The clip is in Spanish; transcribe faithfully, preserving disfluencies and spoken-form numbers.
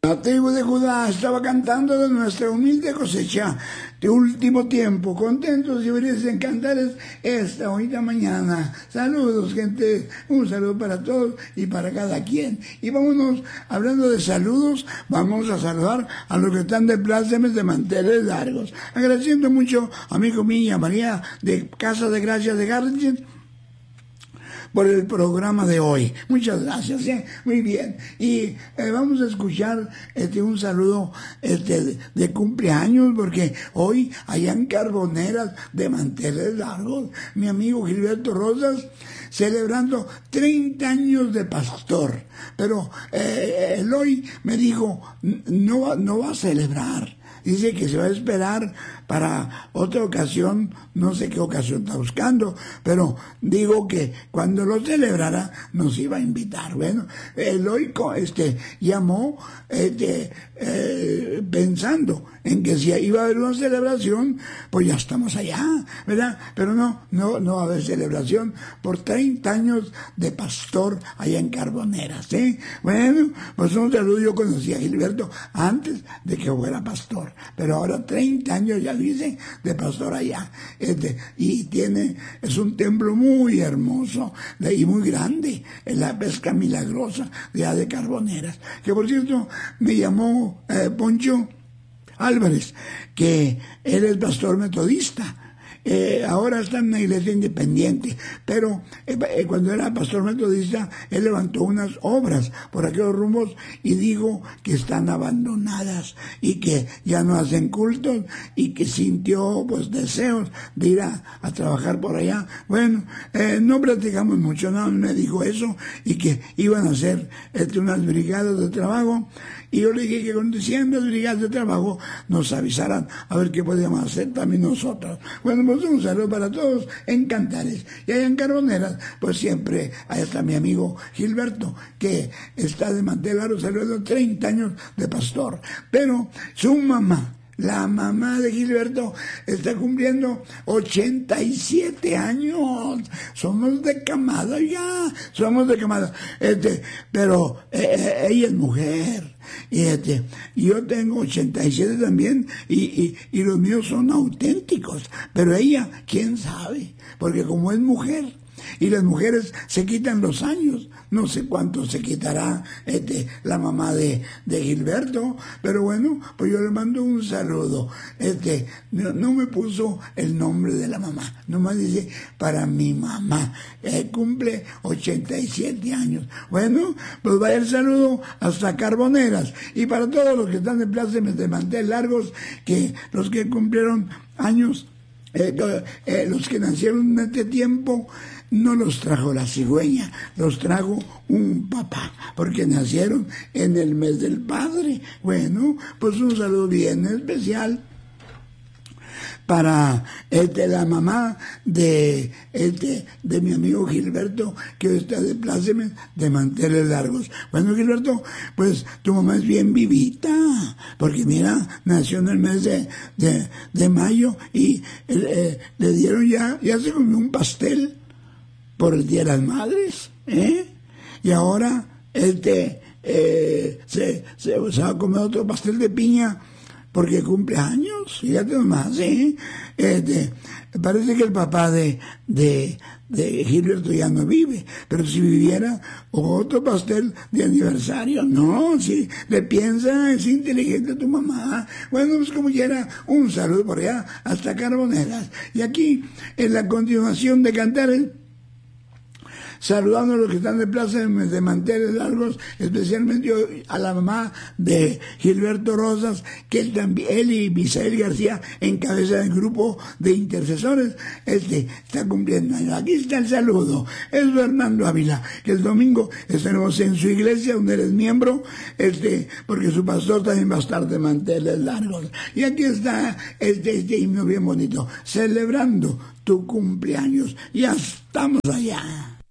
La tribu de Judá estaba cantando de nuestra humilde cosecha de último tiempo, contentos y felices en cantares esta bonita mañana. Saludos, gente, un saludo para todos y para cada quien. Y vámonos, hablando de saludos, vamos a saludar a los que están de plácemes de manteles largos. Agradeciendo mucho a amigo mío, María de Casa de Gracias de García, por el programa de hoy. Muchas gracias, ¿eh? Muy bien. Y eh, vamos a escuchar este un saludo este de, de cumpleaños, porque hoy allá en Carboneras de manteles largos, mi amigo Gilberto Rosas celebrando treinta años de pastor. Pero eh, él hoy me dijo, no, no va a celebrar. Dice que se va a esperar para otra ocasión, no sé qué ocasión está buscando, pero digo que cuando lo celebrara nos iba a invitar. Bueno, Eloy este, llamó este, eh, pensando en que si iba a haber una celebración, pues ya estamos allá, ¿verdad? Pero no, no, no va a haber celebración por treinta años de pastor allá en Carboneras, ¿eh? Bueno, pues un saludo. Yo conocí a Gilberto antes de que fuera pastor, pero ahora treinta años ya dice de pastor allá, este, y tiene, es un templo muy hermoso de, y muy grande, en la Pesca Milagrosa de allá de Carboneras, que por cierto me llamó eh, Poncho Álvarez, que él es pastor metodista. Eh, ahora está en una iglesia independiente, pero eh, eh, cuando era pastor metodista, él levantó unas obras por aquellos rumbos y dijo que están abandonadas y que ya no hacen cultos y que sintió pues deseos de ir a, a trabajar por allá. Bueno, eh, no platicamos mucho, no me dijo eso, y que iban a hacer este, unas brigadas de trabajo. Y yo le dije que cuando hicieran las brigadas de trabajo nos avisaran a ver qué podíamos hacer también nosotros. Bueno, pues un saludo para todos en Cantares. Y allá en Carboneras, pues siempre, allá está mi amigo Gilberto, que está de mantel largo, celebrando treinta años de pastor. Pero su mamá, la mamá de Gilberto, está cumpliendo ochenta y siete años. Somos de camada ya, somos de camada. Este, pero eh, ella es mujer. Y este, yo tengo ochenta y siete también, y, y, y los míos son auténticos. Pero ella, quién sabe, porque como es mujer, y las mujeres se quitan los años, no sé cuánto se quitará este, la mamá de, de Gilberto, pero bueno, pues yo le mando un saludo. Este, no, no me puso el nombre de la mamá, nomás dice para mi mamá, eh, cumple ochenta y siete años. Bueno, pues vaya el saludo hasta Carboneras, y para todos los que están de plácemes de mantel largos, que los que cumplieron años, eh, eh, los que nacieron en este tiempo, no los trajo la cigüeña, los trajo un papá, porque nacieron en el mes del padre. Bueno, pues un saludo bien especial para este, la mamá de este, de mi amigo Gilberto, que hoy está de plácemes de manteles largos. Bueno, Gilberto, pues tu mamá es bien vivita, porque mira, nació en el mes de, de, de mayo y eh, le dieron ya, ya se comió un pastel por el Día de las Madres, ¿eh? Y ahora este eh, se, se, se va a comer otro pastel de piña porque cumple años, fíjate nomás, ¿eh? Este, parece que el papá de, de, de Gilberto ya no vive, pero si viviera otro pastel de aniversario, no, si le piensa, es inteligente tu mamá. Bueno, pues como quiera, un saludo por allá hasta Carboneras. Y aquí, en la continuación de Cantares, saludando a los que están de plaza de manteles largos, especialmente a la mamá de Gilberto Rosas, que él también, él y Misael García encabezan el grupo de intercesores, este está cumpliendo años. Aquí está el saludo, es Fernando Ávila, que el domingo estaremos en su iglesia donde él es miembro, este, porque su pastor también va a estar de manteles largos. Y aquí está este, este himno bien bonito, celebrando tu cumpleaños. Ya estamos allá.